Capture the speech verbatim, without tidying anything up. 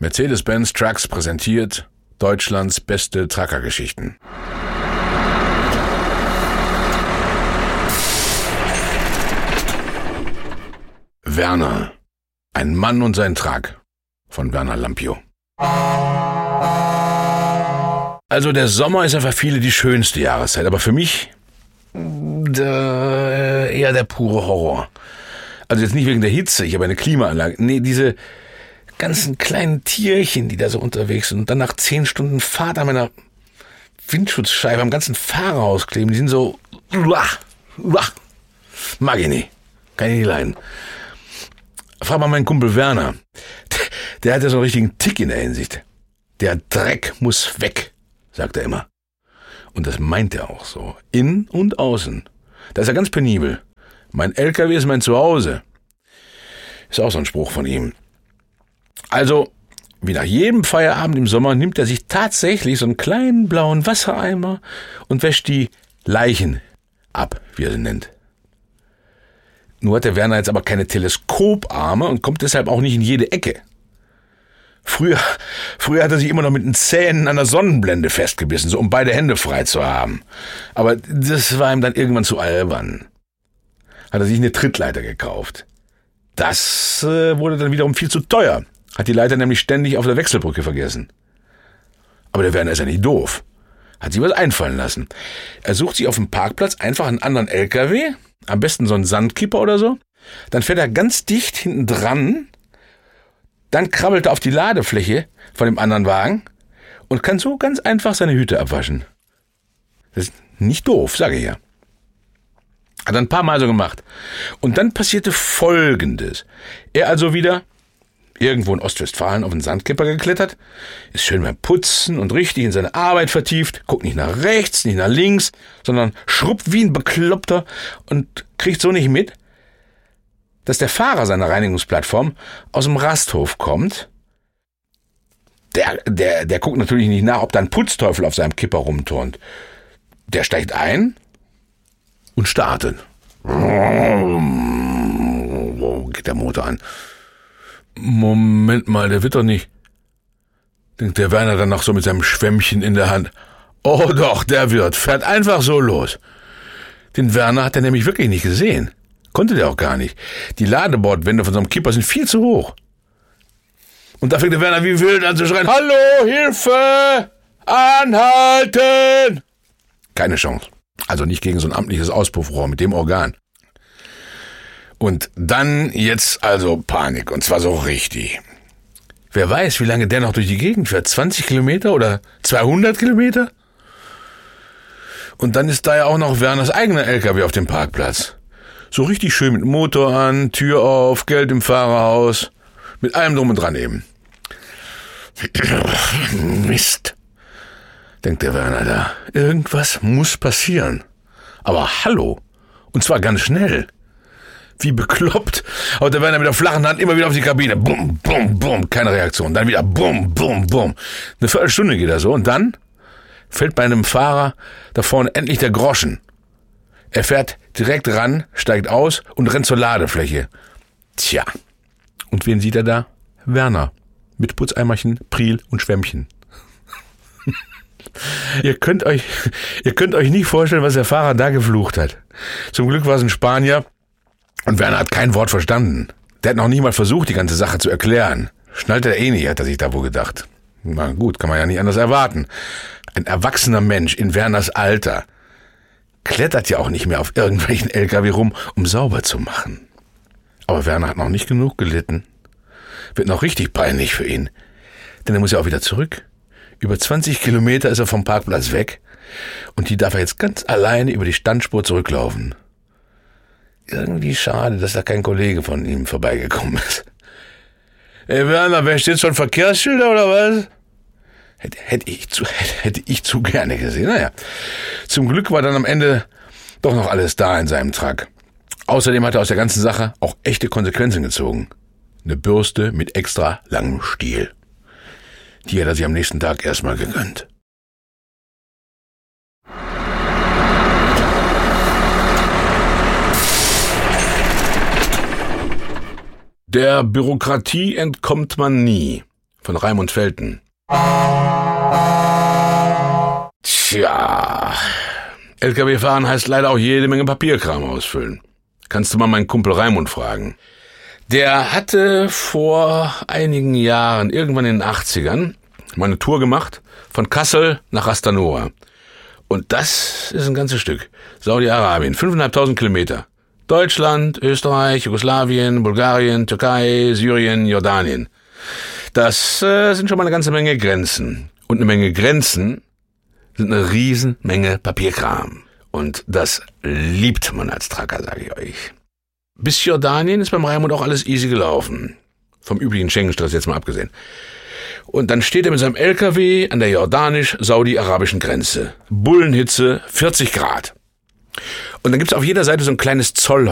Mercedes-Benz Trucks präsentiert Deutschlands beste Truckergeschichten. Werner. Ein Mann und sein Truck von Werner Lampio. Also der Sommer ist ja für viele die schönste Jahreszeit, aber für mich der, eher der pure Horror. Also jetzt nicht wegen der Hitze, ich habe eine Klimaanlage. Nee, diese ganzen kleinen Tierchen, die da so unterwegs sind und dann nach zehn Stunden Fahrt an meiner Windschutzscheibe am ganzen Fahrerhaus kleben, die sind so, uah, uah, mag ich nicht, kann ich nicht leiden. Frag mal meinen Kumpel Werner, der, der hat ja so einen richtigen Tick in der Hinsicht. Der Dreck muss weg, sagt er immer. Und das meint er auch so, innen und außen. Da ist er ganz penibel. Mein L K W ist mein Zuhause. Ist auch so ein Spruch von ihm. Also, wie nach jedem Feierabend im Sommer nimmt er sich tatsächlich so einen kleinen blauen Wassereimer und wäscht die Leichen ab, wie er sie nennt. Nur hat der Werner jetzt aber keine Teleskoparme und kommt deshalb auch nicht in jede Ecke. Früher, früher hat er sich immer noch mit den Zähnen an der Sonnenblende festgebissen, so um beide Hände frei zu haben. Aber das war ihm dann irgendwann zu albern. Hat er sich eine Trittleiter gekauft. Das äh, wurde dann wiederum viel zu teuer. Hat die Leiter nämlich ständig auf der Wechselbrücke vergessen. Aber der Werner ist ja nicht doof. Hat sich was einfallen lassen. Er sucht sich auf dem Parkplatz einfach einen anderen L K W, am besten so einen Sandkipper oder so. Dann fährt er ganz dicht hinten dran, dann krabbelt er auf die Ladefläche von dem anderen Wagen und kann so ganz einfach seine Hüte abwaschen. Das ist nicht doof, sage ich ja. Hat er ein paar Mal so gemacht. Und dann passierte Folgendes. Er also wieder irgendwo in Ostwestfalen auf den Sandkipper geklettert, ist schön beim Putzen und richtig in seine Arbeit vertieft, guckt nicht nach rechts, nicht nach links, sondern schrubbt wie ein Bekloppter und kriegt so nicht mit, dass der Fahrer seiner Reinigungsplattform aus dem Rasthof kommt. Der, der, der guckt natürlich nicht nach, ob da ein Putzteufel auf seinem Kipper rumturnt. Der steigt ein und startet. Geht der Motor an. Moment mal, der wird doch nicht, denkt der Werner dann noch so mit seinem Schwämmchen in der Hand. Oh doch, der wird, fährt einfach so los. Den Werner hat er nämlich wirklich nicht gesehen. Konnte der auch gar nicht. Die Ladebordwände von so einem Kipper sind viel zu hoch. Und da fängt der Werner wie wild an zu schreien, Hallo, Hilfe, anhalten! Keine Chance. Also nicht gegen so ein amtliches Auspuffrohr mit dem Organ. Und dann jetzt also Panik, und zwar so richtig. Wer weiß, wie lange der noch durch die Gegend fährt, zwanzig Kilometer oder zweihundert Kilometer? Und dann ist da ja auch noch Werners eigener L K W auf dem Parkplatz. So richtig schön mit Motor an, Tür auf, Geld im Fahrerhaus, mit allem drum und dran eben. Mist, denkt der Werner da. Irgendwas muss passieren. Aber hallo, und zwar ganz schnell. Wie bekloppt, haut der Werner mit der flachen Hand immer wieder auf die Kabine. Bum, bum, bum, keine Reaktion. Dann wieder bum, bum, bum. Eine Viertelstunde geht er so und dann fällt bei einem Fahrer da vorne endlich der Groschen. Er fährt direkt ran, steigt aus und rennt zur Ladefläche. Tja, und wen sieht er da? Werner. Mit Putzeimerchen, Priel und Schwämmchen. Ihr könnt euch, ihr könnt euch nicht vorstellen, was der Fahrer da geflucht hat. Zum Glück war es ein Spanier. Und Werner hat kein Wort verstanden. Der hat noch nie mal versucht, die ganze Sache zu erklären. Schnallt er eh nicht, hat er sich da wohl gedacht. Na gut, kann man ja nicht anders erwarten. Ein erwachsener Mensch in Werners Alter klettert ja auch nicht mehr auf irgendwelchen L K W rum, um sauber zu machen. Aber Werner hat noch nicht genug gelitten. Wird noch richtig peinlich für ihn. Denn er muss ja auch wieder zurück. Über zwanzig Kilometer ist er vom Parkplatz weg. Und die darf er jetzt ganz alleine über die Standspur zurücklaufen. Irgendwie schade, dass da kein Kollege von ihm vorbeigekommen ist. Ey Werner, wer steht schon Verkehrsschilder oder was? Hätte, hätte, ich zu, hätte ich zu gerne gesehen. Naja, zum Glück war dann am Ende doch noch alles da in seinem Truck. Außerdem hat er aus der ganzen Sache auch echte Konsequenzen gezogen. Eine Bürste mit extra langem Stiel. Die hat er sich am nächsten Tag erstmal gegönnt. Der Bürokratie entkommt man nie. von Raimund Felten. Tja, L K W fahren heißt leider auch jede Menge Papierkram ausfüllen. Kannst du mal meinen Kumpel Raimund fragen. Der hatte vor einigen Jahren, irgendwann in den achtzigern, mal eine Tour gemacht, von Kassel nach Ras Tanura. Und das ist ein ganzes Stück. Saudi-Arabien, fünftausendfünfhundert Kilometer. Deutschland, Österreich, Jugoslawien, Bulgarien, Türkei, Syrien, Jordanien. Das äh, sind schon mal eine ganze Menge Grenzen. Und eine Menge Grenzen sind eine Riesenmenge Papierkram. Und das liebt man als Trucker, sage ich euch. Bis Jordanien ist beim Raimund auch alles easy gelaufen. Vom üblichen Schengen-Stress jetzt mal abgesehen. Und dann steht er mit seinem L K W an der jordanisch-saudi-arabischen Grenze. Bullenhitze, vierzig Grad. Und dann gibt's auf jeder Seite so ein kleines Zoll,